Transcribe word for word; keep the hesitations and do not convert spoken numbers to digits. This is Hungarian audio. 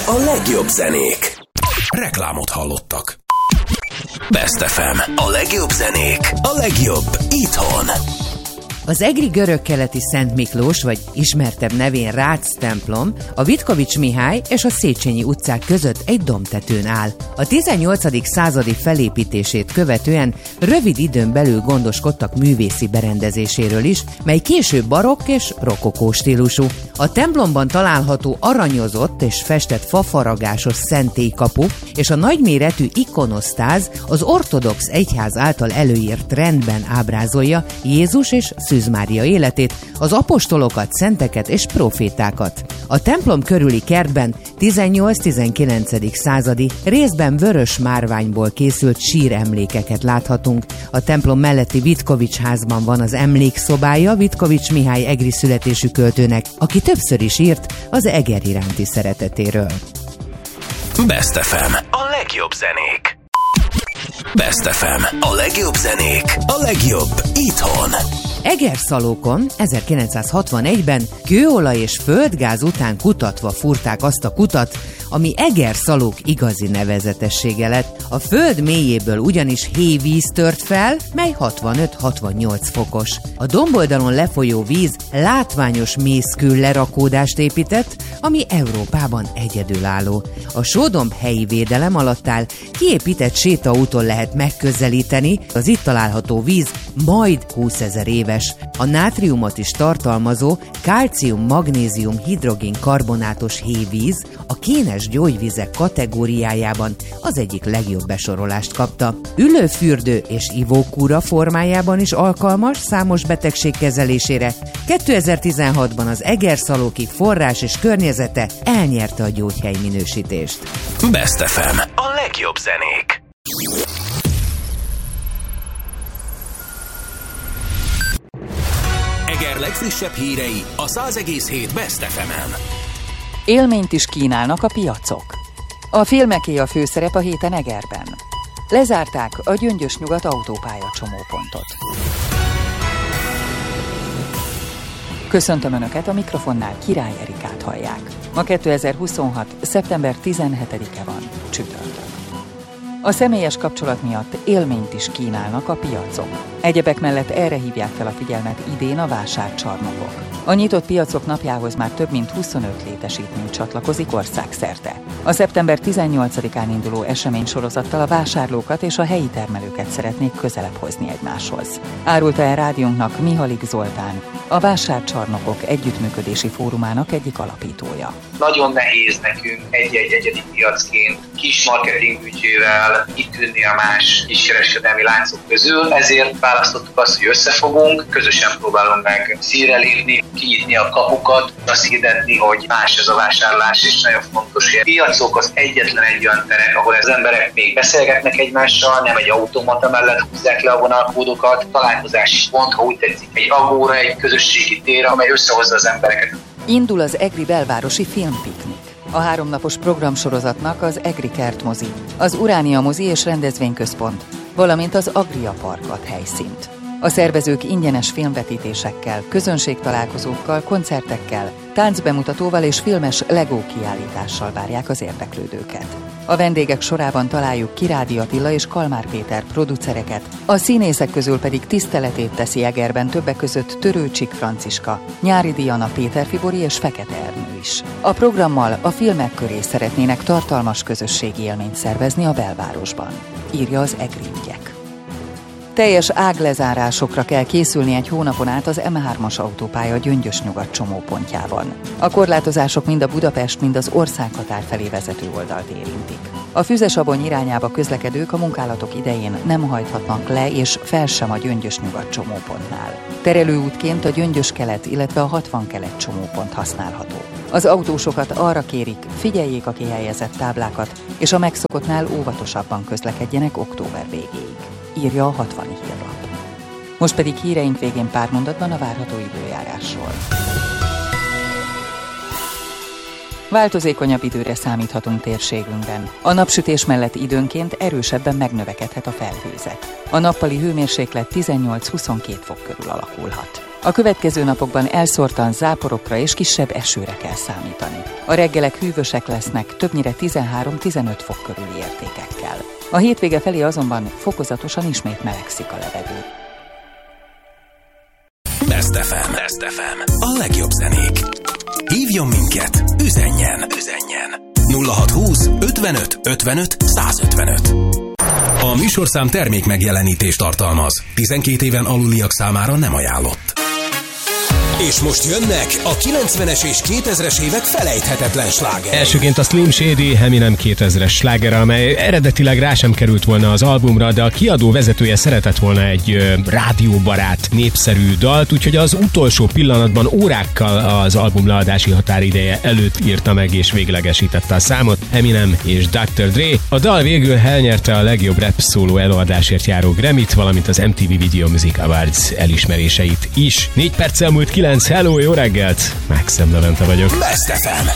A legjobb zenék. Reklámot hallottak. Best ef em. A legjobb zenék. A legjobb itthon. Az egri görögkeleti Szent Miklós, vagy ismertebb nevén Rácz templom, a Vitkovics Mihály és a Széchenyi utcák között egy dombtetőn áll. A tizennyolcadik századi felépítését követően rövid időn belül gondoskodtak művészi berendezéséről is, mely később barokk és rokokó stílusú. A templomban található aranyozott és festett fafaragásos szentélykapu és a nagyméretű ikonosztáz az ortodox egyház által előírt rendben ábrázolja Jézus és Szűz Mária életét, az apostolokat, szenteket és profétákat. A templom körüli kertben tizennyolc-tizenkilencedik századi, részben vörös márványból készült síremlékeket láthatunk. A templom melletti Vitkovics házban van az emlékszobája Vitkovics Mihály egri születésű költőnek, aki többször is írt az Eger iránti szeretetéről. Best ef em. A legjobb zenék. Best ef em. A legjobb zenék. A legjobb itthon. Egerszalókon ezerkilencszázhatvanegyben kőolaj és földgáz után kutatva fúrták azt a kutat, ami Egerszalók igazi nevezetessége lett. A föld mélyéből ugyanis hévíz tört fel, mely hatvanöt-hatvannyolc fokos. A domboldalon lefolyó víz látványos mészkő lerakódást épített, ami Európában egyedülálló. A sódomb helyi védelem alatt áll, kiépített sétaúton lehet megközelíteni, az itt található víz majd húszezer éves. A nátriumot is tartalmazó kálcium-magnézium-hidrogén-karbonátos hévíz a kénes gyógyvizek kategóriájában az egyik legjobb besorolást kapta. Ülőfürdő és ivókúra formájában is alkalmas számos betegség kezelésére. kétezer-tizenhatban az egerszalóki forrás és környezete elnyerte a gyógyhely minősítést. Best ef em. A legjobb zenék. Eger legfrissebb hírei a száz egész hét Best ef emen. Élményt is kínálnak a piacok. A filmeké a főszerep a héten Egerben. Lezárták a Gyöngyös Nyugat autópálya csomópontot. Köszöntöm Önöket, a mikrofonnál Király Erikát hallják. Ma kétezer-huszonhat. szeptember tizenhetedike van, csütörtök. A személyes kapcsolat miatt élményt is kínálnak a piacok. Egyebek mellett erre hívják fel a figyelmet idén a vásárcsarnokok. A nyitott piacok napjához már több mint huszonöt létesítmény csatlakozik országszerte. A szeptember tizennyolcadikán induló eseménysorozattal a vásárlókat és a helyi termelőket szeretnék közelebb hozni egymáshoz. Árulta el rádiónknak Mihalik Zoltán, a Vásárcsarnokok Együttműködési Fórumának egyik alapítója. Nagyon nehéz nekünk egy-egy egyedi piacként kis marketingbüdzsével kitűnni a más kiskereskedelmi láncok közül, ezért választottuk azt, hogy összefogunk, közösen próbálunk meg színre lépni, kinyitni a kapukat, azt hirdetni, hogy más ez a vásárlás, és nagyon fontos, hogy a piacok az egyetlen egy olyan terek, ahol az emberek még beszélgetnek egymással, nem egy automata mellett húzzák le a vonalkódokat, találkozási pont, ha úgy tetszik, egy agóra, egy közösségi tér, amely összehozza az embereket. Indul az egri belvárosi filmpiknik. A háromnapos programsorozatnak az Egri Kertmozi, az Uránia mozi és rendezvényközpont, valamint az Agria Park ad helyszínt. A szervezők ingyenes filmvetítésekkel, közönségtalálkozókkal, koncertekkel, táncbemutatóval és filmes Lego kiállítással várják az érdeklődőket. A vendégek sorában találjuk Kirádi Attila és Kalmár Péter producereket, a színészek közül pedig tiszteletét teszi Egerben többek között Törőcsik Franciska, Nyári Diana, Péter Fibori és Fekete Ernő is. A programmal a filmek köré szeretnének tartalmas közösségi élményt szervezni a belvárosban, írja az Egri Ügyek. Teljes áglezárásokra kell készülni egy hónapon át az em hármas autópálya Gyöngyös Nyugat csomópontjában. A korlátozások mind a Budapest, mind az országhatár felé vezető oldalt érintik. A Füzesabony irányába közlekedők a munkálatok idején nem hajthatnak le és fel sem a Gyöngyös Nyugat csomópontnál. Terelőútként a Gyöngyös kelet, illetve a hatvan kelet csomópont használható. Az autósokat arra kérik, figyeljék a kihelyezett táblákat, és a megszokottnál óvatosabban közlekedjenek október végéig, írja a hatvani hírlap. Most pedig híreink végén pár mondatban a várható időjárásról. Változékonyabb időre számíthatunk térségünkben. A napsütés mellett időnként erősebben megnövekedhet a felhőzet. A nappali hőmérséklet tizennyolc-huszonkét fok körül alakulhat. A következő napokban elszórtan záporokra és kisebb esőre kell számítani. A reggelek hűvösek lesznek, többnyire tizenhárom-tizenöt fok körüli értékekkel. A hétvége felé azonban fokozatosan ismét melegszik a levegő. Best ef em. Best ef em. A legjobb zenék. Hívjon minket, üzenjen, üzenjen. nulla hatszázhúsz ötvenöt ötvenöt százötvenöt. A műsorszám termék megjelenítést tartalmaz. tizenkét éven aluliak számára nem ajánlott. És most jönnek a kilencvenes és kétezres évek felejthetetlen slágerei. Elsőként a Slim Shady Eminem kétezres slágere, amely eredetileg rá sem került volna az albumra, de a kiadó vezetője szeretett volna egy ö, rádióbarát, népszerű dalt, úgyhogy az utolsó pillanatban órákkal az album leadási határideje előtt írta meg és véglegesítette a számot Eminem és doktor Dre. A dal végül elnyerte a legjobb rap szóló előadásért járó Grammy-t, valamint az em té vé Video Music Awards elismeréseit is. Négy perccel múlt kilenc. Hello, jó reggelt! Maxim Levente vagyok. Best ef em.